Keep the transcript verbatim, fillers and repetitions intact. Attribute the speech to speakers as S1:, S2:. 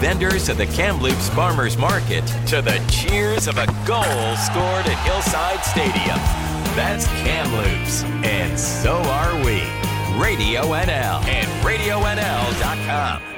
S1: vendors of the Kamloops Farmers Market to the cheers of a goal scored at Hillside Stadium. That's Kamloops, and so are we. Radio N L and radio N L dot com.